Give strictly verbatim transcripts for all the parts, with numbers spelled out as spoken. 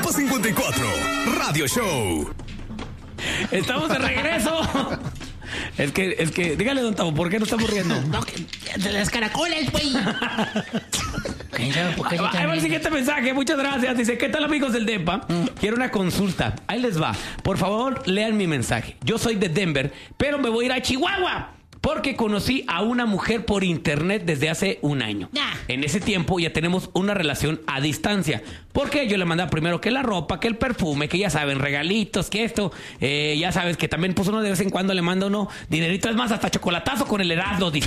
Depa cincuenta y cuatro, Radio Show. Estamos de regreso. Es que, es que, dígale, don Tavo, ¿por qué no estamos riendo? No, que de las caracolas, güey. Ahí va el siguiente mensaje, muchas gracias. Dice, ¿qué tal, amigos del Depa? Mm. Quiero una consulta. Ahí les va. Por favor, lean mi mensaje. Yo soy de Denver, pero me voy a ir a Chihuahua porque conocí a una mujer por internet desde hace un año. Ah. En ese tiempo ya tenemos una relación a distancia. Porque yo le mandaba primero que la ropa, que el perfume, que ya saben, regalitos, que esto. Eh, ya sabes que también pues uno de vez en cuando le manda uno dinerito. Es más, hasta chocolatazo con el Erasmo, dice.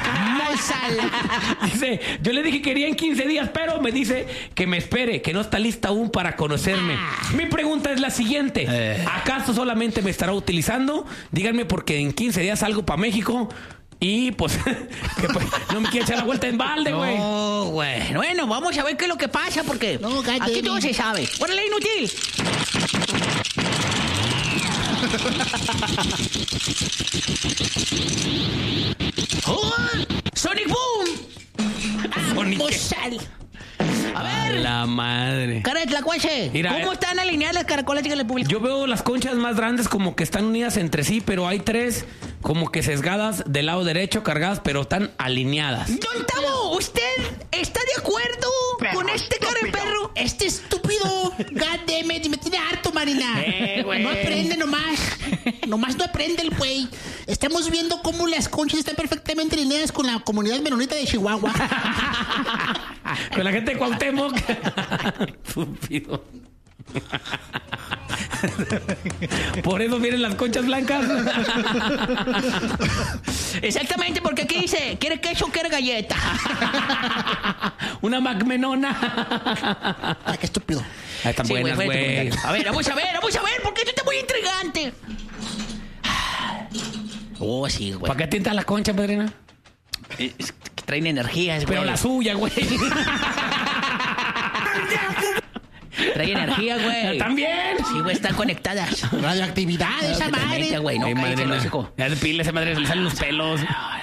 Dice, yo le dije que quería en quince días, pero me dice que me espere, que no está lista aún para conocerme. Mi pregunta es la siguiente. Eh. ¿Acaso solamente me estará utilizando? Díganme, porque en quince días salgo para México. Y pues, que pues no me quiere echar la vuelta en balde, güey. No, güey. Bueno, vamos a ver qué es lo que pasa, porque no, aquí todo se sabe. ¡Órale, inútil! ¡Oh! ¡Sonic Boom! Sonic. Sal. A ver. A la madre. Cara de tlacuache. Mira, ¿cómo eh, están alineadas las caracolas que le publico? Yo veo las conchas más grandes como que están unidas entre sí, pero hay tres como que sesgadas del lado derecho, cargadas, pero están alineadas. Don Tavo, ¿usted está de acuerdo perro con este cara de perro? Este estúpido. God damn it, me tiene harto, Marina. Eh, no aprende nomás. Nomás no aprende el güey. Estamos viendo cómo las conchas están perfectamente alineadas con la comunidad menonita de Chihuahua. Con la gente de Cuauhtémoc. Estúpido. Por eso vienen las conchas blancas. Exactamente, porque aquí dice, ¿quiere queso o quiere galleta? Una macmenona. Ay, qué estúpido. Ahí están sí, buenas, güey. A ver, vamos a ver, vamos a ver, porque esto está muy intrigante. Oh, sí, güey. ¿Para qué tienta la concha, padrina? Es que traen energías, güey. Pero la suya, güey. Trae energía, güey. ¿También? Sí, güey, están conectadas. Radioactividad, esa madre. Güey, no, hey, madre, no. Ya se pila esa madre, le salen los pelos.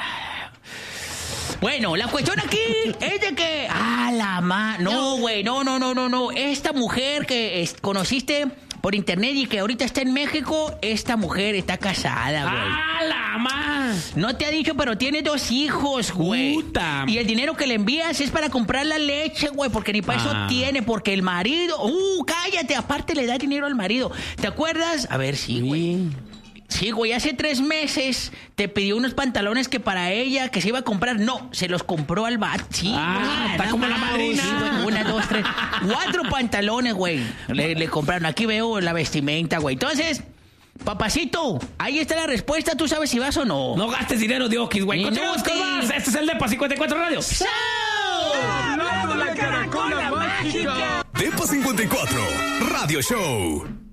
Bueno, la cuestión aquí es de que... Ah, la ma... No, güey, no, no, no, no, no. Esta mujer que es, conociste por internet y que ahorita está en México, esta mujer está casada, güey. ¡Ah, la ma! No te ha dicho, pero tiene dos hijos, güey. Puta. Y el dinero que le envías es para comprar la leche, güey, porque ni para ah. eso tiene, porque el marido... ¡Uh, cállate! Aparte le da dinero al marido. ¿Te acuerdas? A ver, sí, güey. Sí, güey, hace tres meses te pidió unos pantalones que para ella, que se iba a comprar. No, se los compró al vato. Sí, ah, está como la madrina. Sí, güey, una, dos, tres, cuatro pantalones, güey. Le, le compraron. Aquí veo la vestimenta, güey. Entonces, papacito, ahí está la respuesta. ¿Tú sabes si vas o no? No gastes dinero de Oquis, güey. Continuamos con más. Este es el Depa cincuenta y cuatro Radio. ¡Show! ¡Hablando la caracola mágica! Depa cincuenta y cuatro Radio Show.